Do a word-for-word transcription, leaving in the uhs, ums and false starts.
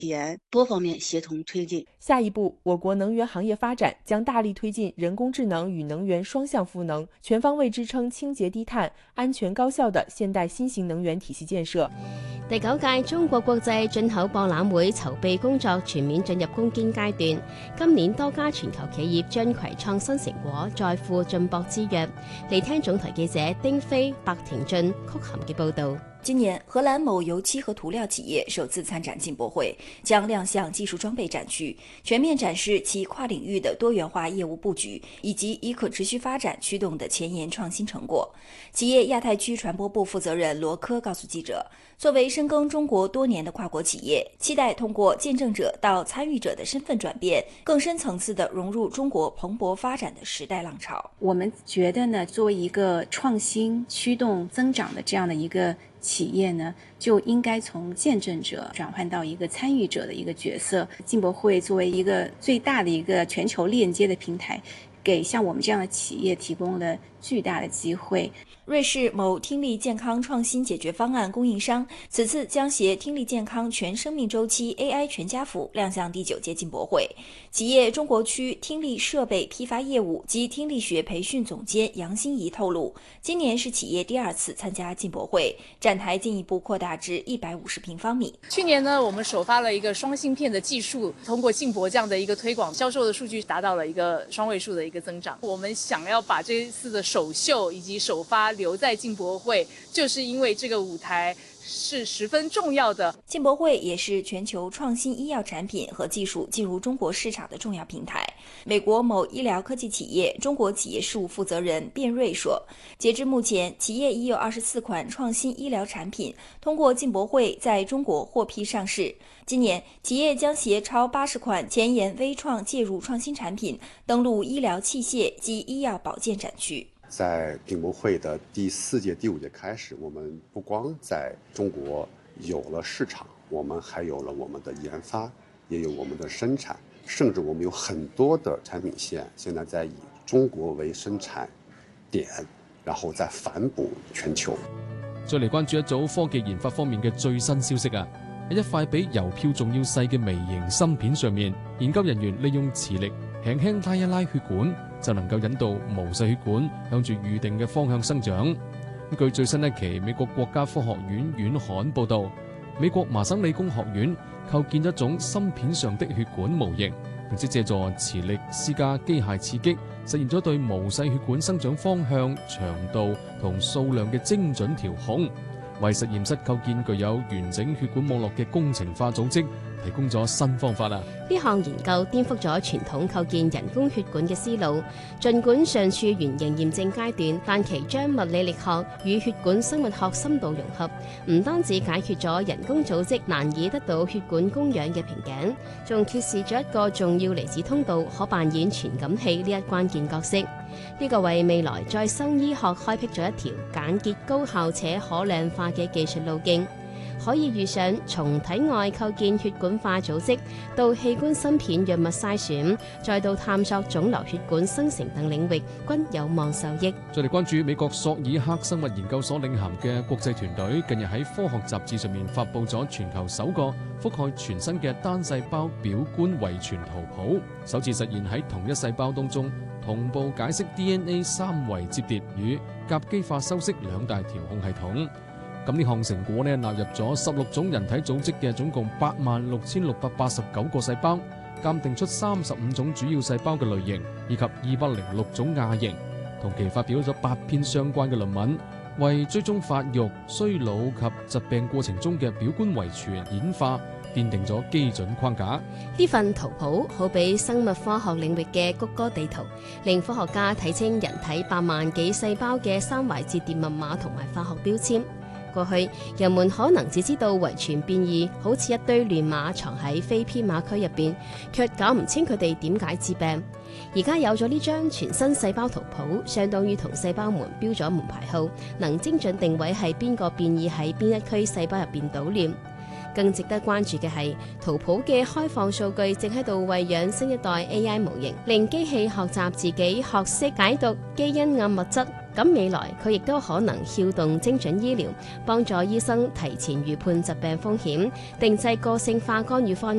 也多方面协同推进。 下一步，我国能源行业发展将大力推进人工智能与能源双向赋能，全方位支撑清洁低碳、安全高效的現代新型能源體系建設。 第九屆中國國際進口博覽會籌備工作全面進入攻堅階段，今年多家全球企業將攜創新成果，再赴進博之約。嚟聽總台記者丁飛、白田俊、曲含嘅報導。 今年，荷蘭某油漆和塗料企業首次參展進博會，將亮相技術裝備展區，全面展示其跨領域的多元化業務佈局，以及以可持續發展驅動的前沿創新成果。企業亞太區傳播部負責人羅科告訴記者，作為深耕中國多年的跨國企業，期待通過見證者到參與者的身份轉變，更深層次地融入中國蓬勃發展的時代浪潮。 我們覺得呢，作為一個創新驅動增長的這樣的一個企業呢，就應該從見證者轉換到一個參與者的一個角色。進博會作為一個最大的一個全球鏈接的平台，給像我們這樣的企業提供了巨大的機會。 瑞士某聽力健康創新解決方案供應商此次將攜聽力健康全生命週期 A I 全家福亮相第九屆進博會。企業中國區聽力設備批發業務及聽力學培訓總監楊欣怡透露，今年是企業第二次參加進博會，展台進一步擴大至一百五十平方米。 去年呢，我們首發了一個雙芯片的技術，通過進博這樣的一個推廣，銷售的數據達到了一個雙位數的一個增長。我們想要把這一次的首秀以及首發留在進博會，就是因為這個舞台是十分重要的。 進博會也是全球創新醫藥產品和技術進入中國市場的重要平台。美國某醫療科技企業中國企業事務負責人卞瑞說，截至目前，企業已有二十四款創新醫療產品通過進博會在中國獲批上市。今年，企業將攜超八十款前沿微創介入創新產品登陸醫療器械及醫藥保健展區。 在進博會的第四屆、第五屆開始，我們不光在中國有了市場，我們還有了我們的研發，也有我們的生產，甚至我們有很多的產品線，現在在以中國為生產點，然後再反哺全球。 再嚟關注一組科技研發方面嘅最新消息啊！喺一塊比郵票仲要細嘅微型芯片上面，研究人員利用磁力輕輕拉一拉血管，就能夠引導毛細血管向住預定嘅方向生長。據最新一期美國國家科學院院刊報導，美國麻省理工學院構建一種芯片上的血管模型，並且借助磁力施加機械刺激，實現咗對毛細血管生長方向、長度同數量嘅精準調控，為實驗室構建具有完整血管網絡嘅工程化組織提供咗新方法啦！ 呢項研究顛覆咗傳統構建人工血管嘅思路，儘管尚處原型驗證階段，但其將物理力學與血管生物學深度融合，唔單止解決咗人工組織難以得到血管供氧嘅瓶頸，仲揭示咗一個重要離子通道可扮演傳感器呢一關鍵角色。呢個為未來再生醫學開闢咗一條簡潔、高效且可量化嘅技術路徑。可以預想，從體外構建血管化組織，到器官芯片藥物篩選，再到探索腫瘤血管生成等領域，均有望受益。 再嚟關注美國索爾克生物研究所領銜嘅國際團隊，近日喺科學雜誌上面發布咗全球首個覆蓋全身嘅單細胞表觀遺傳圖譜，首次實現喺同一細胞當中同步解釋 D N A 三維摺疊與甲基化修飾兩大調控系統。咁呢項成果呢，納入咗十六種人體組織嘅總共八萬六千六百八十九個細胞，鑑定出三十五種主要細胞嘅類型，以及二百零六種亞型，同期發表咗八篇相關嘅論文，為追蹤發育、衰老及疾病過程中嘅表觀遺傳演化奠定咗基準框架。 呢份圖譜好比生物科學領域嘅谷歌地圖，令科學家睇清人體八萬幾細胞嘅三維摺疊密碼同埋化學標籤。過去人們可能只知道遺傳變異好似一堆亂碼藏喺非編碼區入邊，卻搞唔清佢哋點解致病。而家有咗呢張全身細胞圖譜，相當於同細胞門標咗門牌號，能精準定位係邊個變異喺邊一區細胞入邊搗亂。 更值得關注嘅係，圖譜嘅開放數據正喺度餵養新一代 A I 模型，令機器學習自己學識解讀基因暗物質。咁未來佢亦都可能撬動精準醫療，幫助醫生提前預判疾病風險，定製個性化干預方案。